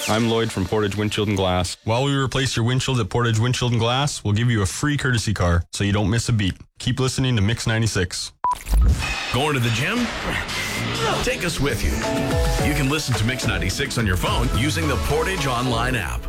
I'm Lloyd from Portage Windshield and Glass. While we replace your windshield at Portage Windshield and Glass, we'll give you a free courtesy car so you don't miss a beat. Keep listening to Mix 96. Going to the gym? Take us with you. You can listen to Mix 96 on your phone using the Portage Online app.